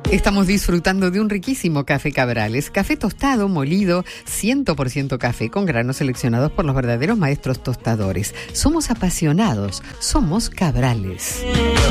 Estamos disfrutando de un riquísimo café Cabrales. Café tostado, molido, 100% café con granos seleccionados por los verdaderos maestros tostadores. Somos apasionados, somos Cabrales.